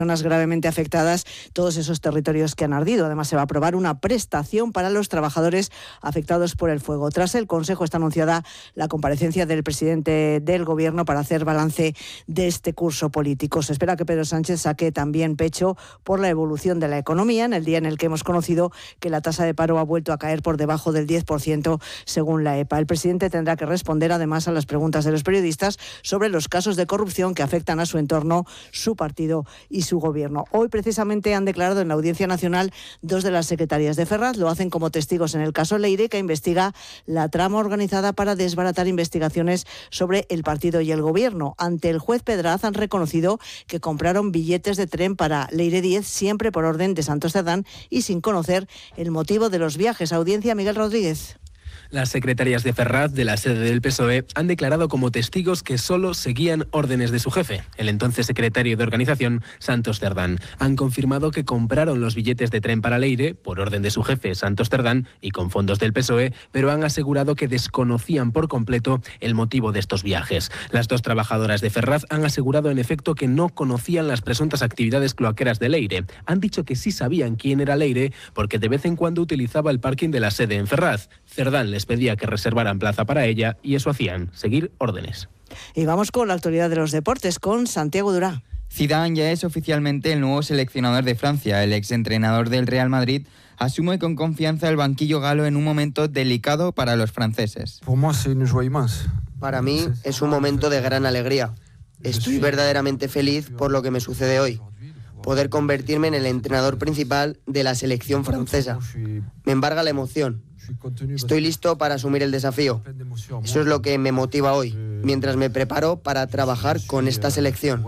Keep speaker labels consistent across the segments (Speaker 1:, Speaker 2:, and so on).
Speaker 1: zonas gravemente afectadas, todos esos territorios que han ardido. Además, se va a aprobar una prestación para los trabajadores afectados por el fuego. Tras el Consejo está anunciada la comparecencia del presidente del Gobierno para hacer balance de este curso político. Se espera que Pedro Sánchez saque también pecho por la evolución de la economía en el día en el que hemos conocido que la tasa de paro ha vuelto a caer por debajo del 10% según la EPA. El presidente tendrá que responder además a las preguntas de los periodistas sobre los casos de corrupción que afectan a su entorno, su partido y su gobierno. Hoy precisamente han declarado en la Audiencia Nacional dos de las secretarias de Ferraz. Lo hacen como testigos en el caso Leire, que investiga la trama organizada para desbaratar investigaciones sobre el partido y el gobierno. Ante el juez Pedraz han reconocido que compraron billetes de tren para Leire Díez, siempre por orden de Santos Cerdán y sin conocer el motivo de los viajes. Audiencia, Miguel Rodríguez.
Speaker 2: Las secretarias de Ferraz, de la sede del PSOE, han declarado como testigos que solo seguían órdenes de su jefe, el entonces secretario de organización, Santos Cerdán. Han confirmado que compraron los billetes de tren para Leire, por orden de su jefe, Santos Cerdán, y con fondos del PSOE, pero han asegurado que desconocían por completo el motivo de estos viajes. Las dos trabajadoras de Ferraz han asegurado en efecto que no conocían las presuntas actividades cloaqueras de Leire. Han dicho que sí sabían quién era Leire porque de vez en cuando utilizaba el parking de la sede en Ferraz. Cerdán les pedía que reservaran plaza para ella y eso hacían, seguir órdenes.
Speaker 1: Y vamos con la actualidad de los deportes, con Santiago Durá.
Speaker 3: Zidane ya es oficialmente el nuevo seleccionador de Francia. El exentrenador del Real Madrid asume con confianza el banquillo galo en un momento delicado para los franceses.
Speaker 4: Para mí es un momento de gran alegría. Estoy verdaderamente feliz por lo que me sucede hoy. Poder convertirme en el entrenador principal de la selección francesa. Me embarga la emoción. Estoy listo para asumir el desafío. Eso es lo que me motiva hoy, mientras me preparo para trabajar con esta selección.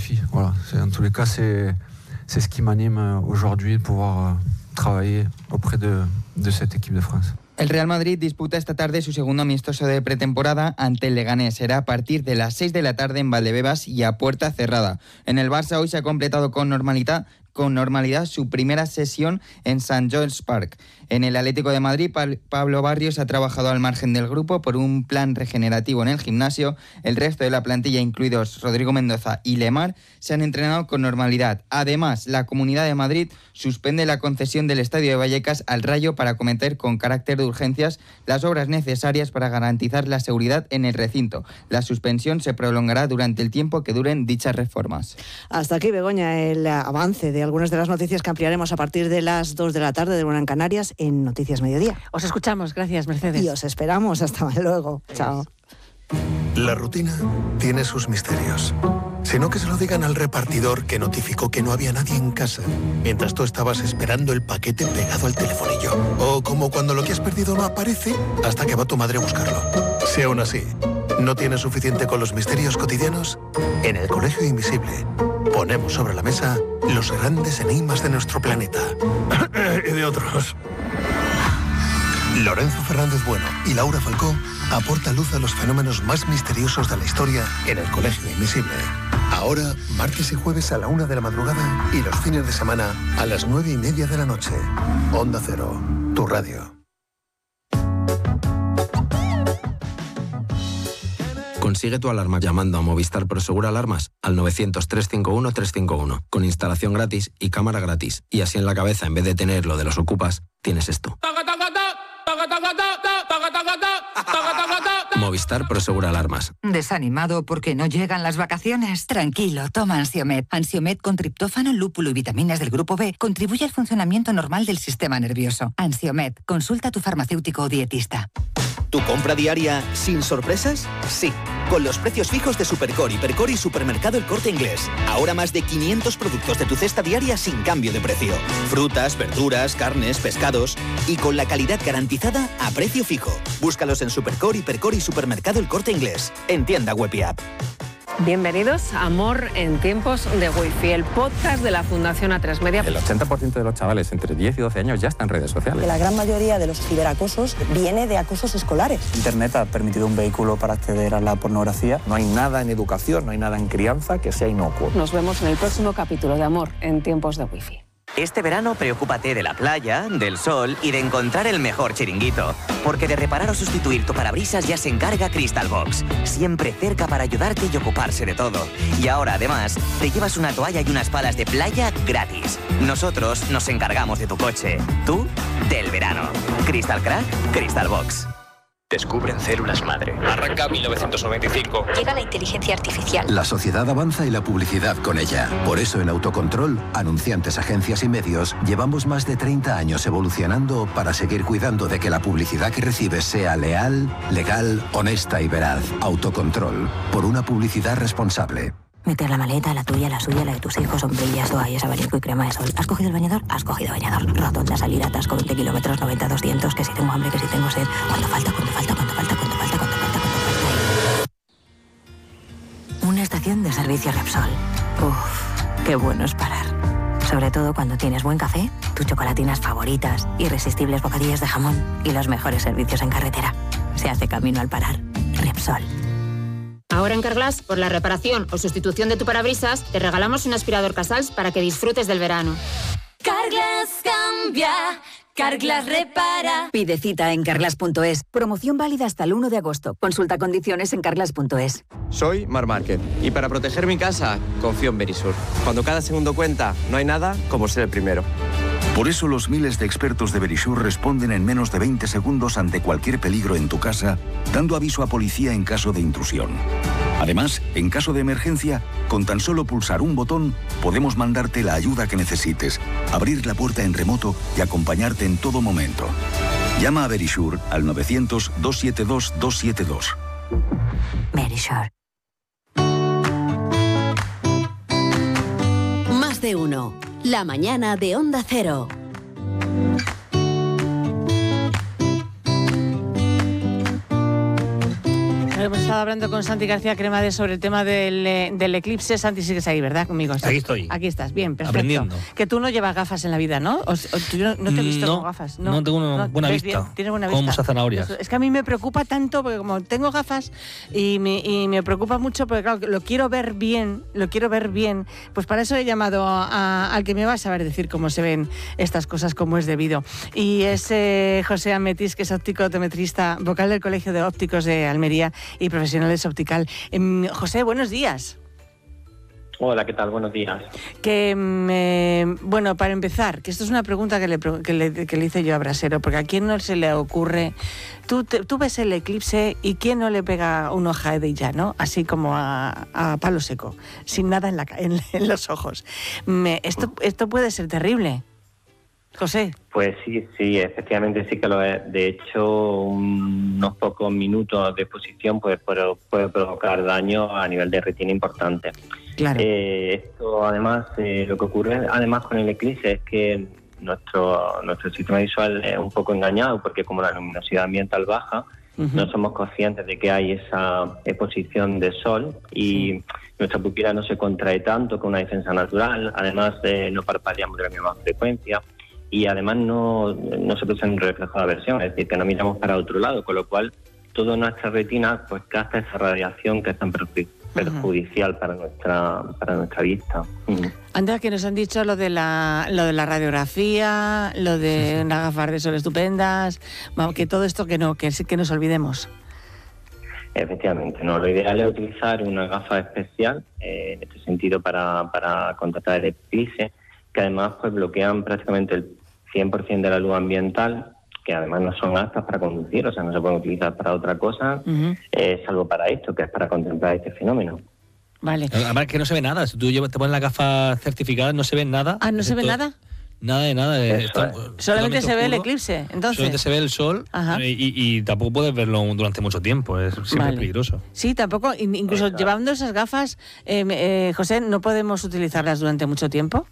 Speaker 5: C'est ce qui m'anime aujourd'hui de pouvoir travailler auprès de cette équipe de France.
Speaker 3: El Real Madrid disputa esta tarde su segundo amistoso de pretemporada ante el Leganés. Será a partir de las 6 de la tarde en Valdebebas y a puerta cerrada. En el Barça hoy se ha completado con normalidad su primera sesión en St. John's Park. En el Atlético de Madrid, Pablo Barrios ha trabajado al margen del grupo por un plan regenerativo en el gimnasio. El resto de la plantilla, incluidos Rodrigo Mendoza y Lemar, se han entrenado con normalidad. Además, la Comunidad de Madrid suspende la concesión del Estadio de Vallecas al Rayo para acometer con carácter de urgencias las obras necesarias para garantizar la seguridad en el recinto. La suspensión se prolongará durante el tiempo que duren dichas reformas.
Speaker 1: Hasta aquí, Begoña, el avance de algunas de las noticias que ampliaremos a partir de las 2 de la tarde de Luna en Canarias en Noticias Mediodía.
Speaker 6: Os escuchamos, gracias, Mercedes.
Speaker 1: Y os esperamos, hasta luego. Chao.
Speaker 7: La rutina tiene sus misterios. Sino que se lo digan al repartidor que notificó que no había nadie en casa mientras tú estabas esperando el paquete pegado al telefonillo. O como cuando lo que has perdido no aparece hasta que va tu madre a buscarlo. Si aún así no tienes suficiente con los misterios cotidianos, en el Colegio Invisible ponemos sobre la mesa los grandes enigmas de nuestro planeta y de otros. Lorenzo Fernández Bueno y Laura Falcó aportan luz a los fenómenos más misteriosos de la historia en el Colegio Invisible. Ahora, martes y jueves a la 1 de la madrugada y los fines de semana a las 9:30 de la noche. Onda Cero, tu radio.
Speaker 8: Consigue tu alarma llamando a Movistar Prosegur Alarmas al 900-351-351 con instalación gratis y cámara gratis. Y así en la cabeza, en vez de tener lo de los ocupas, tienes esto. Movistar Prosegur Alarmas.
Speaker 9: ¿Desanimado porque no llegan las vacaciones? Tranquilo, toma Ansiomed. Ansiomed con triptófano, lúpulo y vitaminas del grupo B contribuye al funcionamiento normal del sistema nervioso. Ansiomed, consulta a tu farmacéutico o dietista.
Speaker 10: ¿Tu compra diaria sin sorpresas? Sí, con los precios fijos de Supercore, Hipercor y Supermercado El Corte Inglés. Ahora más de 500 productos de tu cesta diaria sin cambio de precio. Frutas, verduras, carnes, pescados y con la calidad garantizada a precio fijo. Búscalos en Supercore, Hipercor y Supermercado El Corte Inglés. En tienda web y app.
Speaker 6: Bienvenidos a Amor en tiempos de Wi-Fi, el podcast de la Fundación A3 Media.
Speaker 11: El 80% de los chavales entre 10 y 12 años ya están en redes sociales.
Speaker 12: La gran mayoría de los ciberacosos viene de acosos escolares.
Speaker 13: Internet ha permitido un vehículo para acceder a la pornografía.
Speaker 14: No hay nada en educación, no hay nada en crianza que sea inocuo.
Speaker 6: Nos vemos en el próximo capítulo de Amor en tiempos de Wi-Fi.
Speaker 14: Este verano preocúpate de la playa, del sol y de encontrar el mejor chiringuito. Porque de reparar o sustituir tu parabrisas ya se encarga Crystal Box. Siempre cerca para ayudarte y ocuparse de todo. Y ahora, además, te llevas una toalla y unas palas de playa gratis. Nosotros nos encargamos de tu coche. Tú, del verano. Crystal Crack, Crystal Box.
Speaker 15: Descubren células madre. Arranca 1995.
Speaker 16: Llega la inteligencia artificial.
Speaker 17: La sociedad avanza y la publicidad con ella. Por eso en Autocontrol, anunciantes, agencias y medios, llevamos más de 30 años evolucionando para seguir cuidando de que la publicidad que recibes sea leal, legal, honesta y veraz. Autocontrol, por una publicidad responsable.
Speaker 16: Meter la maleta, la tuya, la suya, la de tus hijos, sombrillas, toallas, abanico y crema de sol. ¿Has cogido el bañador? Has cogido bañador. Rotonda, salida, atasco, 20 kilómetros, 90, 200, que si tengo hambre, que si tengo sed. ¿Cuánto falta? Una estación de servicio Repsol. Uf, qué bueno es parar. Sobre todo cuando tienes buen café, tus chocolatinas favoritas, irresistibles bocadillas de jamón y los mejores servicios en carretera. Se hace camino al parar. Repsol.
Speaker 18: Ahora en Carglass, por la reparación o sustitución de tu parabrisas, te regalamos un aspirador Casals para que disfrutes del verano.
Speaker 19: Carglass cambia, Carglass repara.
Speaker 20: Pide cita en carglass.es. Promoción válida hasta el 1 de agosto. Consulta condiciones en carglass.es.
Speaker 21: Soy Mar Márquez y para proteger mi casa confío en Verisur. Cuando cada segundo cuenta, no hay nada como ser el primero.
Speaker 22: Por eso los miles de expertos de Verisur responden en menos de 20 segundos ante cualquier peligro en tu casa, dando aviso a policía en caso de intrusión. Además, en caso de emergencia, con tan solo pulsar un botón, podemos mandarte la ayuda que necesites, abrir la puerta en remoto y acompañarte en todo momento. Llama a Verisur al 900-272-272.
Speaker 16: Verisur.
Speaker 23: Más de uno. La mañana de Onda Cero.
Speaker 1: Hemos estado hablando con Santi García Cremades sobre el tema del eclipse. Santi, sigues ahí, ¿verdad? Conmigo.
Speaker 24: Aquí estoy.
Speaker 1: Aquí estás, bien, perfecto.
Speaker 24: Aprendiendo.
Speaker 1: Que tú no llevas gafas en la vida, ¿no? Yo no te he visto con gafas.
Speaker 24: No tengo una buena vista.
Speaker 1: Tienes buena vista.
Speaker 24: Como muchas zanahorias.
Speaker 1: Es que a mí me preocupa tanto, porque como tengo gafas y me preocupa mucho, porque claro, lo quiero ver bien, pues para eso he llamado al que me va a saber decir cómo se ven estas cosas como es debido. Y es José Ametís, que es óptico optometrista, vocal del Colegio de Ópticos de Almería y profesionales optical. José, buenos días.
Speaker 25: Hola, ¿qué tal? Buenos días.
Speaker 1: Bueno, para empezar, que esto es una pregunta que le hice yo a Brasero, porque a quién no se le ocurre, tú ves el eclipse y quién no le pega un ojade ya, ¿no? Así como a palo seco, sin nada en los ojos. Esto puede ser terrible. José.
Speaker 25: Pues sí, efectivamente sí que lo es. De hecho, unos pocos minutos de exposición puede provocar daño a nivel de retina importante.
Speaker 1: Claro.
Speaker 25: Esto además, lo que ocurre además con el eclipse es que nuestro sistema visual es un poco engañado, porque como la luminosidad ambiental baja, no somos conscientes de que hay esa exposición de sol y nuestra pupila no se contrae tanto con una defensa natural. Además, no parpadeamos de la misma frecuencia. Y además no se produce un reflejo de aversión, es decir, que no miramos para otro lado, con lo cual toda nuestra retina pues capta esa radiación que es tan perjudicial para nuestra vista.
Speaker 1: Antes que nos han dicho lo de la radiografía, lo de unas gafas de sol estupendas, que todo esto que nos olvidemos.
Speaker 25: Efectivamente, no. Lo ideal es utilizar una gafa especial, en este sentido para contratar el eclipse, que además pues bloquean prácticamente el 100% de la luz ambiental, que además no son aptas para conducir, o sea, no se pueden utilizar para otra cosa, salvo para esto, que es para contemplar este fenómeno.
Speaker 1: Vale.
Speaker 24: Además que no se ve nada, si tú te pones la gafa certificada no se ve nada.
Speaker 1: Ah, ¿no se ve nada?
Speaker 24: Nada de nada.
Speaker 1: Solamente se ve el eclipse, entonces.
Speaker 24: Solamente se ve el sol y tampoco puedes verlo durante mucho tiempo, es siempre peligroso.
Speaker 1: Sí, tampoco, incluso llevando esas gafas, José, ¿no podemos utilizarlas durante mucho tiempo?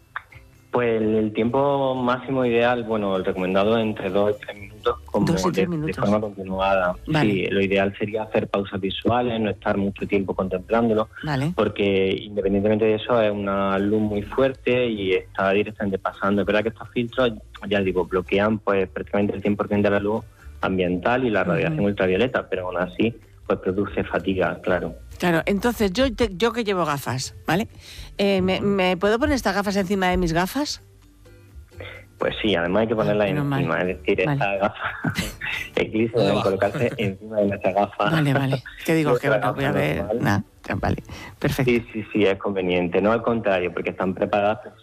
Speaker 25: Pues el tiempo máximo ideal, bueno, el recomendado es entre 2 y 3 minutos, como de forma continuada.
Speaker 1: Vale.
Speaker 25: Sí, lo ideal sería hacer pausas visuales, no estar mucho tiempo contemplándolo, porque independientemente de eso es una luz muy fuerte y está directamente pasando. Es verdad que estos filtros, ya digo, bloquean pues prácticamente el 100% de la luz ambiental y la radiación ultravioleta, pero aún así pues produce fatiga, claro.
Speaker 1: Claro, entonces yo que llevo gafas, ¿vale? ¿Me puedo poner estas gafas encima de mis gafas?
Speaker 25: Pues sí, además hay que ponerla encima, es decir, esta gafa Eclipse deben colocarse encima de nuestra gafa.
Speaker 1: Vale. ¿Qué digo? Que bueno, voy a ver. Vale, perfecto.
Speaker 25: Sí, es conveniente, no al contrario, porque están preparadas